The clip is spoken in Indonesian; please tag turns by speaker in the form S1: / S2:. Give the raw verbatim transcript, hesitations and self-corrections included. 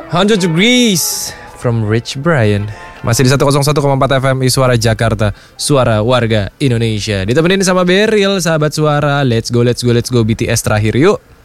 S1: Hundred Degrees from Rich Brian. Masih di seratus satu koma empat F M I Suara Jakarta, suara warga Indonesia. Ditemenin sama Beril, sahabat suara. Let's go, let's go, let's go B T S terakhir yuk.